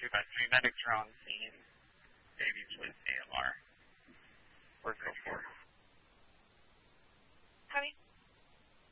to that three medics are on scene, babies with AMR.